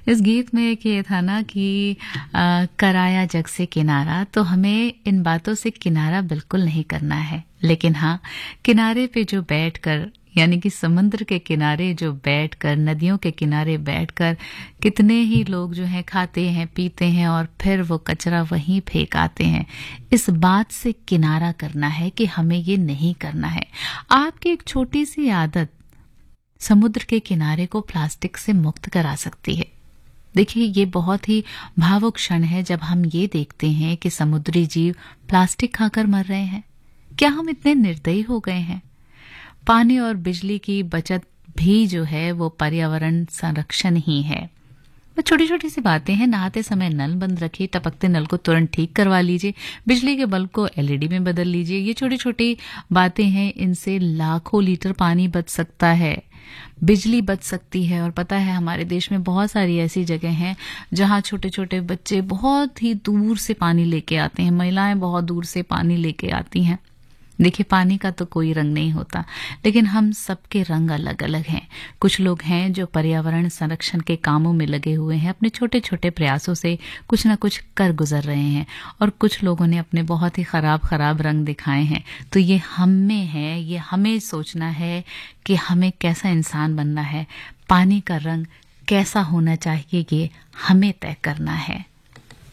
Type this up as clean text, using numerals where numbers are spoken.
इस गीत में एक ये था ना कि कराया जग से किनारा, तो हमें इन बातों से किनारा बिल्कुल नहीं करना है। लेकिन हाँ, किनारे पे जो बैठकर, यानी कि समुद्र के किनारे जो बैठकर, नदियों के किनारे बैठकर कितने ही लोग जो हैं खाते हैं, पीते हैं और फिर वो कचरा वहीं फेंक आते हैं। इस बात से किनारा करना है कि हमें ये नहीं करना है। आपकी एक छोटी सी आदत समुद्र के किनारे को प्लास्टिक से मुक्त करा सकती है। देखिए, ये बहुत ही भावुक क्षण है जब हम ये देखते हैं कि समुद्री जीव प्लास्टिक खाकर मर रहे हैं। क्या हम इतने निर्दयी हो गए हैं? पानी और बिजली की बचत भी जो है वो पर्यावरण संरक्षण ही है। वो छोटी छोटी सी बातें हैं। नहाते समय नल बंद रखिए, टपकते नल को तुरंत ठीक करवा लीजिए, बिजली के बल्ब को एलईडी में बदल लीजिए। ये छोटी छोटी बातें हैं, इनसे लाखों लीटर पानी बच सकता है, बिजली बच सकती है। और पता है, हमारे देश में बहुत सारी ऐसी जगह हैं जहां छोटे छोटे बच्चे बहुत ही दूर से पानी लेके आते हैं, महिलाएं बहुत दूर से पानी लेके आती हैं। देखिए, पानी का तो कोई रंग नहीं होता, लेकिन हम सबके रंग अलग अलग हैं। कुछ लोग हैं जो पर्यावरण संरक्षण के कामों में लगे हुए हैं, अपने छोटे छोटे प्रयासों से कुछ ना कुछ कर गुजर रहे हैं, और कुछ लोगों ने अपने बहुत ही खराब रंग दिखाए हैं। तो ये हम में है, ये हमें सोचना है कि हमें कैसा इंसान बनना है, पानी का रंग कैसा होना चाहिए, ये हमें तय करना है।